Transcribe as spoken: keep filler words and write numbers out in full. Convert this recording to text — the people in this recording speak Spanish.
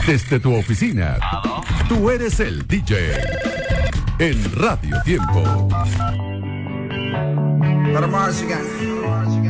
Desde tu oficina, tú eres el D J. En Radio Tiempo. Para Marzigan.